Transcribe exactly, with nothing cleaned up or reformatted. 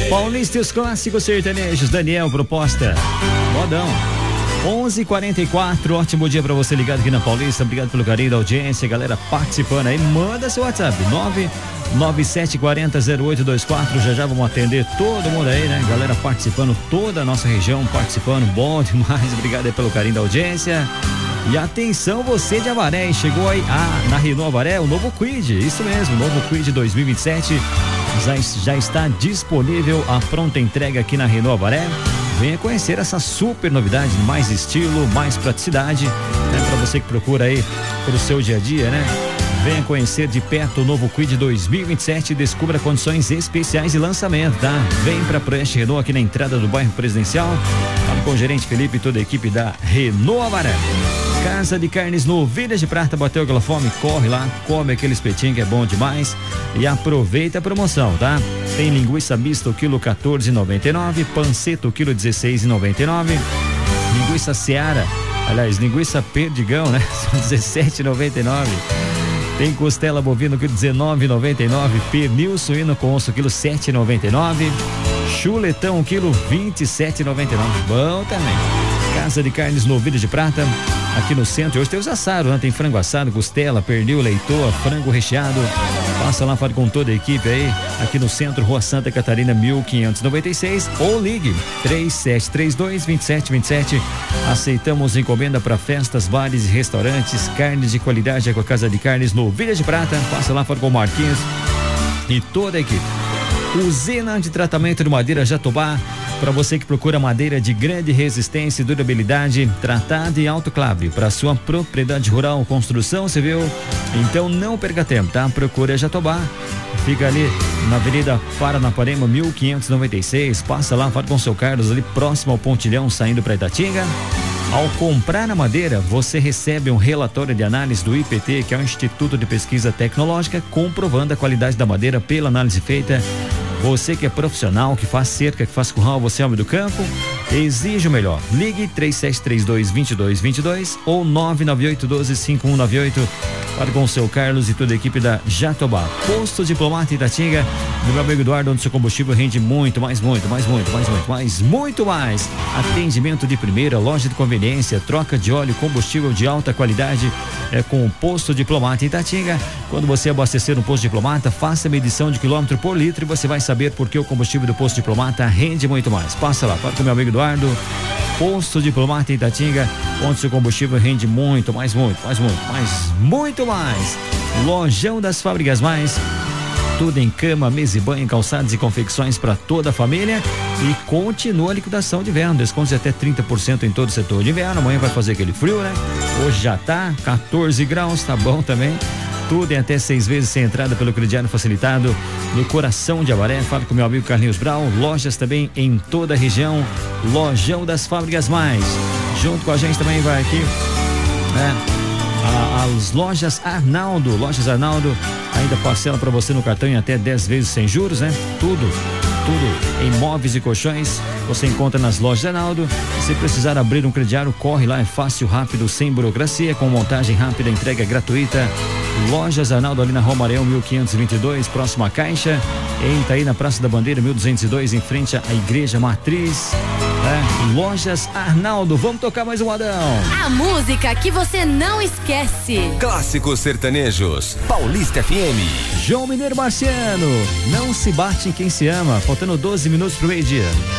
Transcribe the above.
Paulista e os clássicos sertanejos, Daniel, proposta, modão. onze e quarenta e quatro, ótimo dia pra você ligado aqui na Paulista, obrigado pelo carinho da audiência, galera participando aí, manda seu WhatsApp, nove nove sete quatro zero zero oito dois quatro, já já vamos atender todo mundo aí, né, galera participando, toda a nossa região participando, bom demais, obrigado aí pelo carinho da audiência. E atenção você de Avaré, chegou aí, ah, na Renault Avaré, o novo Kwid, isso mesmo, o novo Kwid dois mil e vinte e sete, já, já está disponível a pronta entrega aqui na Renault Avaré. Venha conhecer essa super novidade, mais estilo, mais praticidade, né? Para você que procura aí pro seu dia a dia, né? Venha conhecer de perto o novo Kwid dois mil e vinte e sete e descubra condições especiais de lançamento, tá? Vem pra Preste Renault aqui na entrada do bairro Presidencial. Fala com o gerente Felipe e toda a equipe da Renault Avaré. Casa de Carnes no Village Prata, bateu aquela fome, corre lá, come aquele espetinho que é bom demais e aproveita a promoção, tá? Tem linguiça mista o quilo quatorze e noventa e nove, panceta o quilo dezesseis e noventa e nove, linguiça Seara, aliás, linguiça Perdigão, né? São dezessete e noventa e nove. Tem costela bovina o quilo dezenove e noventa e nove, pernil suíno com osso quilo sete e noventa e nove, chuletão o quilo vinte e sete e noventa e nove. Bom também. Casa de Carnes no Village Prata, aqui no centro. Hoje tem os assados, né? Tem frango assado, costela, pernil, leitoa, frango recheado. Passa lá, fala com toda a equipe aí, aqui no centro, Rua Santa Catarina, mil quinhentos e noventa e seis, ou ligue três sete três dois, dois sete dois sete. Aceitamos encomenda para festas, bares e restaurantes. Carnes de qualidade é com a Casa de Carnes no Village Prata. Passa lá, fala com o Marquinhos e toda a equipe. Usina de tratamento de madeira Jatobá, para você que procura madeira de grande resistência e durabilidade, tratada e autoclave para sua propriedade rural, construção civil. Então não perca tempo, tá? Procure a Jatobá. Fica ali na Avenida Paranapanema, mil quinhentos e noventa e seis. Passa lá, fala com o seu Carlos, ali próximo ao Pontilhão, saindo para Itatinga. Ao comprar a madeira, você recebe um relatório de análise do I P T, que é o Instituto de Pesquisa Tecnológica, comprovando a qualidade da madeira pela análise feita. Você que é profissional, que faz cerca, que faz curral, você é homem do campo, exige o melhor. Ligue três sete três dois, dois dois dois dois ou nove nove oito um dois, cinco um nove oito. Para com o seu Carlos e toda a equipe da Jatobá. Posto Diplomata Itatinga, do meu amigo Eduardo, onde seu combustível rende muito, mais muito, mais muito, mais muito, mais muito mais. Atendimento de primeira, loja de conveniência, troca de óleo, combustível de alta qualidade, é com o Posto Diplomata Itatinga. Quando você abastecer no Posto Diplomata, faça a medição de quilômetro por litro e você vai saber por que o combustível do Posto Diplomata rende muito mais. Passa lá, fala com o meu amigo Eduardo. Posto Diplomata Itatinga, onde seu combustível rende muito, mais muito, mais muito, mais muito mais. Lojão das Fábricas Mais, tudo em cama, mesa e banho, calçados e confecções para toda a família. E continua a liquidação de inverno, descontos de até trinta por cento em todo o setor de inverno. Amanhã vai fazer aquele frio, né? Hoje já tá quatorze graus, tá bom também. Tudo em até seis vezes sem entrada pelo crediário facilitado no coração de Avaré. Fala com meu amigo Carlinhos Brau. Lojas também em toda a região. Lojão das Fábricas Mais. Junto com a gente também vai aqui, né? As lojas Arnaldo. Lojas Arnaldo ainda parcela para você no cartão em até dez vezes sem juros, né? Tudo, tudo em móveis e colchões você encontra nas lojas Arnaldo. Se precisar abrir um crediário, corre lá, é fácil, rápido, sem burocracia, com montagem rápida, entrega gratuita. Lojas Arnaldo ali na Rua Maranhão, mil quinhentos e vinte e dois, próximo à Caixa. Em Itaí, na Praça da Bandeira, mil duzentos e dois, em frente à Igreja Matriz. É, Lojas Arnaldo. Vamos tocar mais um Adão. A música que você não esquece. Clássicos sertanejos, Paulista F M. João Mineiro Marciano, não se bate em quem se ama. Faltando doze minutos pro meio-dia.